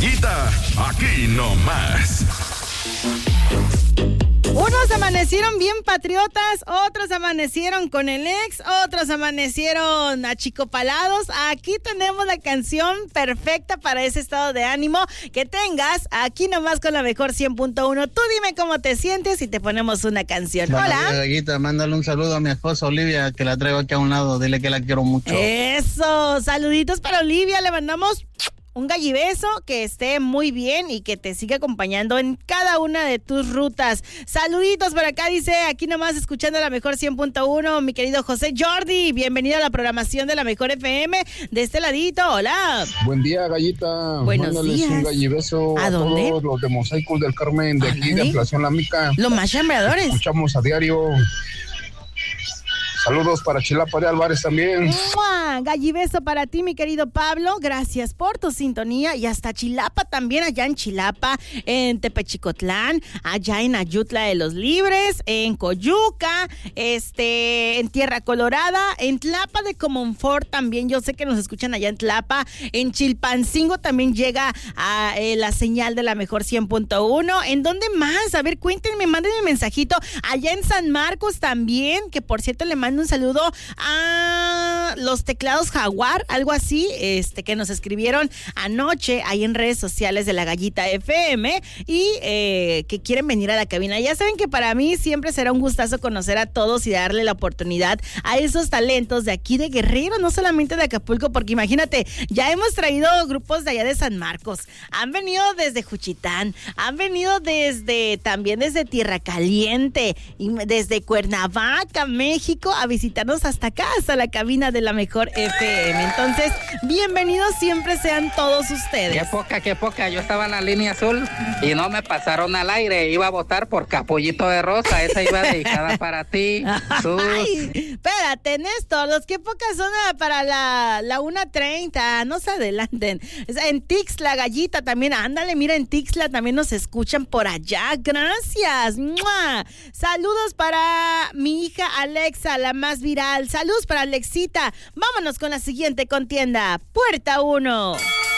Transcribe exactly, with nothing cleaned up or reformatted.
Gallita, aquí nomás. Unos amanecieron bien patriotas, otros amanecieron con el ex, otros amanecieron achicopalados. Aquí tenemos la canción perfecta para ese estado de ánimo que tengas. Aquí nomás con la mejor cien punto uno. Tú dime cómo te sientes y te ponemos una canción. Buenos Hola. días, Gallita. Mándale un saludo a mi esposa Olivia, que la traigo aquí a un lado. Dile que la quiero mucho. Eso, saluditos para Olivia. Le mandamos un gallibeso, que esté muy bien y que te siga acompañando en cada una de tus rutas. Saluditos por acá, dice, aquí nomás escuchando la mejor cien punto uno, mi querido José Jordi. Bienvenido a la programación de la mejor F M de este ladito. Hola. Buen día, Gallita. Buenos Mándales días. un gallibeso ¿A a, dónde? todos los de Mosaicos del Carmen, de aquí, ¿Dónde? de Plación La Mica. Los más chambreadores. Escuchamos a diario. Saludos para Chilapa de Álvarez también. ¡Mua! Gallibeso para ti, mi querido Pablo. Gracias por tu sintonía. Y hasta Chilapa también, allá en Chilapa, en Tepechicotlán, allá en Ayutla de los Libres, en Coyuca, este, en Tierra Colorada, en Tlapa de Comonfort también. Yo sé que nos escuchan allá en Tlapa. En Chilpancingo también llega a, eh, la señal de la mejor cien punto uno. ¿En dónde más? A ver, cuéntenme, mándenme un mensajito. Allá en San Marcos también, que por cierto le mando un saludo a los teclados Jaguar, algo así, este, que nos escribieron anoche ahí en redes sociales de la Gallita F M y eh, que quieren venir a la cabina. Ya saben que para mí siempre será un gustazo conocer a todos y darle la oportunidad a esos talentos de aquí de Guerrero, no solamente de Acapulco, porque imagínate, ya hemos traído grupos de allá de San Marcos, han venido desde Juchitán, han venido desde, también desde Tierra Caliente y desde Cuernavaca, México, a visitarnos hasta acá, hasta la cabina de la mejor F M. Entonces, bienvenidos siempre sean todos ustedes. Qué poca, qué poca. Yo estaba en la línea azul y no me pasaron al aire. Iba a votar por Capullito de Rosa. Esa iba dedicada para ti. Ay, espérate, Néstor, los que pocas son para la, la una treinta, no se adelanten. En Tixla, Gallita también, ándale, mira, en Tixla también nos escuchan por allá. Gracias. ¡Mua! Saludos para mi hija Alexa, la más viral. Saludos para Alexita. Vámonos con la siguiente contienda. Puerta uno.